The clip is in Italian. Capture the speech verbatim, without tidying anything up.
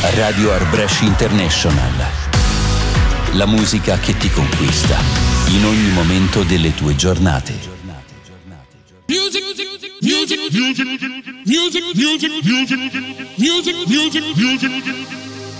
Radio Arbresh International. La musica che ti conquista in ogni momento delle tue giornate. Music, music, music, music, music, music, music, music, music, music, music.